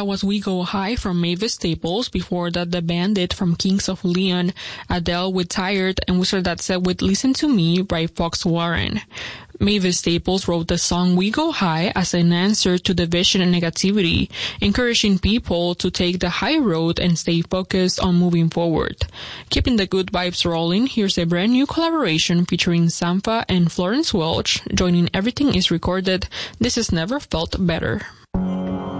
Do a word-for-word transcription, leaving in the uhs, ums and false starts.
That was We Go High from Mavis Staples. Before that, The Bandit from Kings of Leon, Adele with Tired, and we started that set with Listen to Me by Fox Warren. Mavis Staples wrote the song We Go High as an answer to division and negativity, encouraging people to take the high road and stay focused on moving forward. Keeping the good vibes rolling, here's a brand new collaboration featuring Sampha and Florence Welch. Joining Everything Is Recorded, This Has Never Felt Better.